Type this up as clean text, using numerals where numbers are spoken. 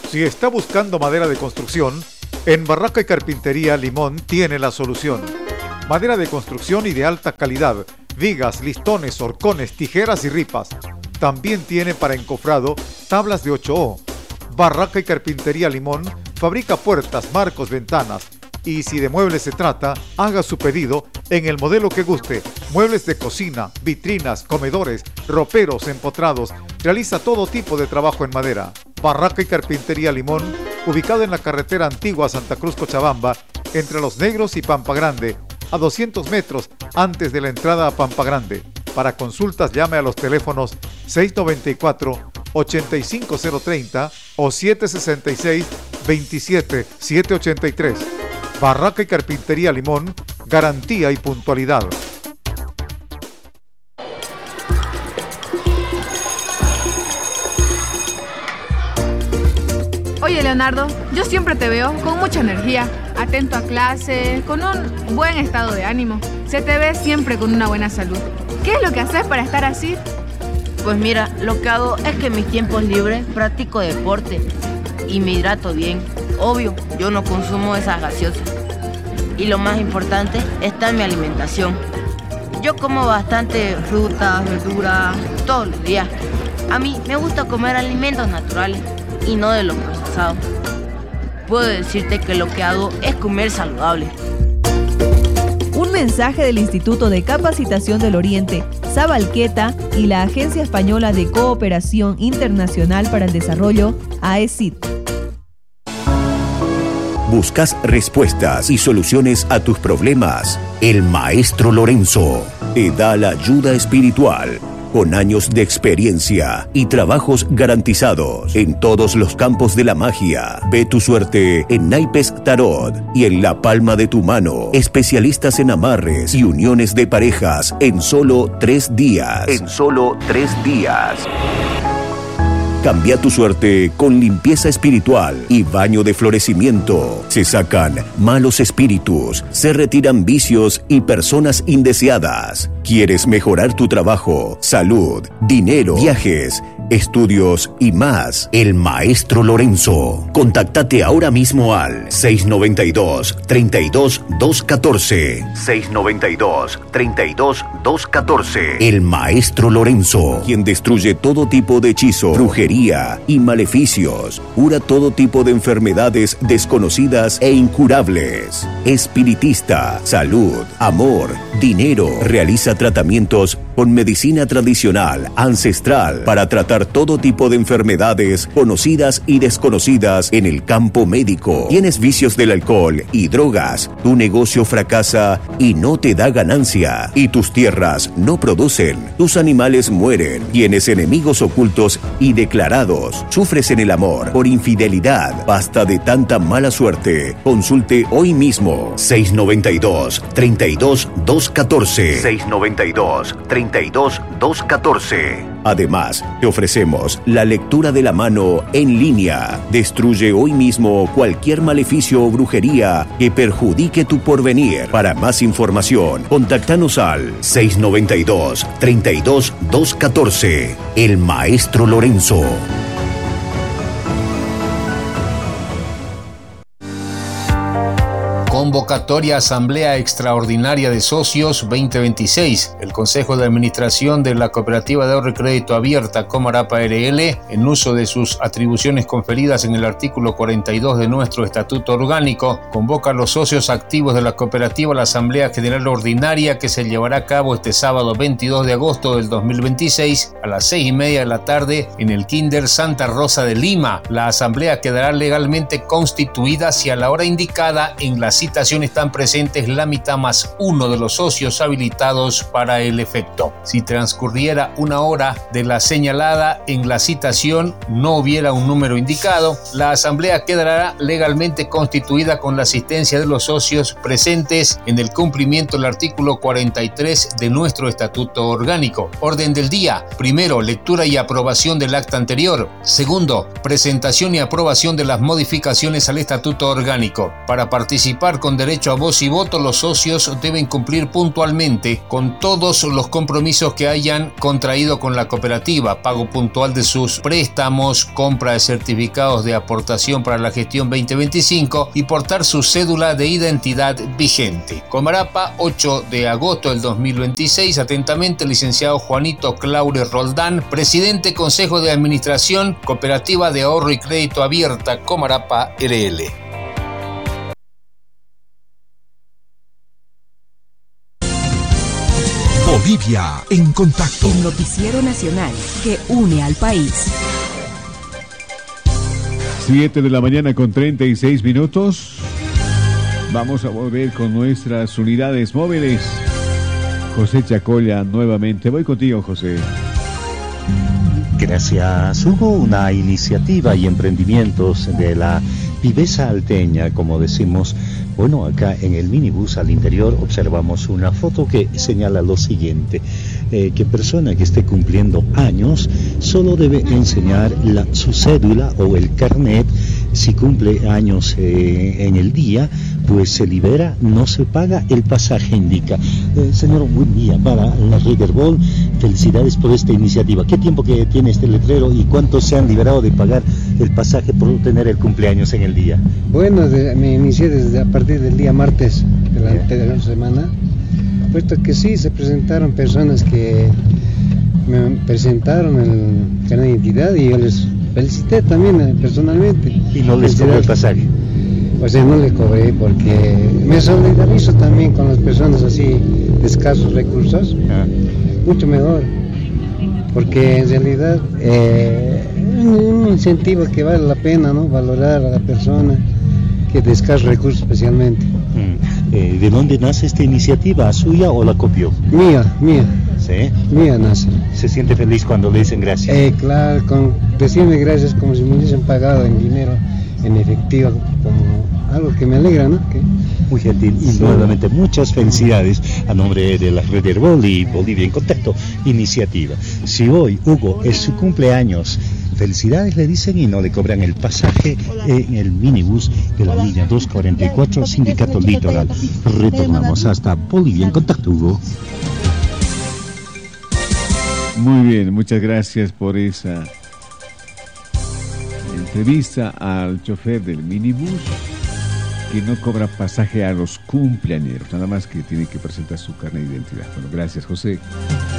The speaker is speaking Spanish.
Si está buscando madera de construcción, en Barraca y Carpintería Limón tiene la solución. Madera de construcción y de alta calidad, vigas, listones, horcones, tijeras y ripas. También tiene para encofrado tablas de 8O. Barraca y Carpintería Limón fabrica puertas, marcos, ventanas. Y si de muebles se trata, haga su pedido en el modelo que guste. Muebles de cocina, vitrinas, comedores, roperos, empotrados. Realiza todo tipo de trabajo en madera. Barraca y Carpintería Limón, ubicado en la carretera antigua Santa Cruz Cochabamba, entre Los Negros y Pampa Grande, a 200 metros antes de la entrada a Pampa Grande. Para consultas llame a los teléfonos 694-85030 o 766-27783. Barraca y Carpintería Limón, garantía y puntualidad. Oye, Leonardo, yo siempre te veo con mucha energía, atento a clase, con un buen estado de ánimo. Se te ve siempre con una buena salud. ¿Qué es lo que haces para estar así? Pues mira, lo que hago es que en mis tiempos libres practico deporte y me hidrato bien. Obvio, yo no consumo esas gaseosas. Y lo más importante está en mi alimentación. Yo como bastante frutas, verduras, todos los días. A mí me gusta comer alimentos naturales y no de los procesados. Puedo decirte que lo que hago es comer saludable. Un mensaje del Instituto de Capacitación del Oriente, Sabalqueta y la Agencia Española de Cooperación Internacional para el Desarrollo, AECID. ¿Buscas respuestas y soluciones a tus problemas? El Maestro Lorenzo te da la ayuda espiritual con años de experiencia y trabajos garantizados en todos los campos de la magia. Ve tu suerte en naipes tarot y en la palma de tu mano. Especialistas en amarres y uniones de parejas en solo 3 días. Cambia tu suerte con limpieza espiritual y baño de florecimiento. Se sacan malos espíritus, se retiran vicios y personas indeseadas. ¿Quieres mejorar tu trabajo, salud, dinero, viajes, estudios y más? El Maestro Lorenzo. Contáctate ahora mismo al 692-32214. 692-32214. El Maestro Lorenzo, quien destruye todo tipo de hechizo, brujería y maleficios. Cura todo tipo de enfermedades desconocidas e incurables. Espiritista, salud, amor, dinero. Realiza tratamientos con medicina tradicional, ancestral, para tratar todo tipo de enfermedades conocidas y desconocidas en el campo médico. ¿Tienes vicios del alcohol y drogas? Tu negocio fracasa y no te da ganancia. Y tus tierras no producen. Tus animales mueren. Tienes enemigos ocultos y declarados. Sufres en el amor por infidelidad. Basta de tanta mala suerte. Consulte hoy mismo. 692-32214. 692-32214. Además, te ofrecemos la lectura de la mano en línea. Destruye hoy mismo cualquier maleficio o brujería que perjudique tu porvenir. Para más información, contáctanos al 692-32214. El Maestro Lorenzo. Convocatoria Asamblea Extraordinaria de Socios 2026. El Consejo de Administración de la Cooperativa de Ahorro y Crédito Abierta Comarapa RL, en uso de sus atribuciones conferidas en el artículo 42 de nuestro Estatuto Orgánico, convoca a los socios activos de la cooperativa a la Asamblea General Ordinaria que se llevará a cabo este sábado 22 de agosto del 2026 a las 6:30 de la tarde en el Kinder Santa Rosa de Lima. La Asamblea quedará legalmente constituida si a la hora indicada en la citación están presentes la mitad más uno de los socios habilitados para el efecto. Si transcurriera una hora de la señalada en la citación, no hubiera un número indicado, la asamblea quedará legalmente constituida con la asistencia de los socios presentes en el cumplimiento del artículo 43 de nuestro Estatuto Orgánico. Orden del día: primero, lectura y aprobación del acta anterior. Segundo, presentación y aprobación de las modificaciones al Estatuto Orgánico. Para participar con derecho a voz y voto, los socios deben cumplir puntualmente con todos los compromisos que hayan contraído con la cooperativa: pago puntual de sus préstamos, compra de certificados de aportación para la gestión 2025 y portar su cédula de identidad vigente. Comarapa, 8 de agosto del 2026. Atentamente, el licenciado Juanito Claure Roldán, presidente Consejo de Administración, Cooperativa de Ahorro y Crédito Abierta, Comarapa RL. Bolivia en contacto. El noticiero nacional que une al país. 7 de la mañana con 36 minutos. Vamos a volver con nuestras unidades móviles. José Chacolla nuevamente. Voy contigo, José. Gracias, Hugo. Una iniciativa y emprendimientos de la viveza alteña, como decimos. Bueno, acá en el minibús al interior observamos una foto que señala lo siguiente: que persona que esté cumpliendo años solo debe enseñar su cédula o el carnet. Si cumple años en el día, pues se libera, no se paga el pasaje, indica. Señor, buen día para la Regerbol. Felicidades por esta iniciativa. ¿Qué tiempo que tiene este letrero y cuántos se han liberado de pagar el pasaje por tener el cumpleaños en el día? Bueno, me inicié desde a partir del día martes de la anterior semana, puesto que sí, se presentaron personas que me presentaron el carnet de identidad y yo les felicité también personalmente. ¿Y no les cobró el pasaje? O sea, no le cobré porque me solidarizo también con las personas así de escasos recursos. Mucho mejor, porque en realidad un incentivo que vale la pena, ¿no? Valorar a la persona que de escasos recursos especialmente. ¿De dónde nace esta iniciativa? ¿Suya o la copió? Mía. ¿Sí? Mía nace. ¿Se siente feliz cuando le dicen gracias? Claro, con decirme gracias como si me hubiesen pagado en dinero, en efectivo, como algo que me alegra, ¿no? Muy gentil y sí. Nuevamente muchas felicidades a nombre de la Red Herbol y Bolivia en Contacto iniciativa. Si hoy, Hugo, es su cumpleaños, felicidades le dicen y no le cobran el pasaje en el minibús de la línea 244 Sindicato Litoral. Retornamos hasta Bolivia en Contacto, Hugo. Muy bien, muchas gracias por esa entrevista al chofer del minibús que no cobra pasaje a los cumpleañeros, nada más que tiene que presentar su carnet de identidad. Bueno, gracias, José.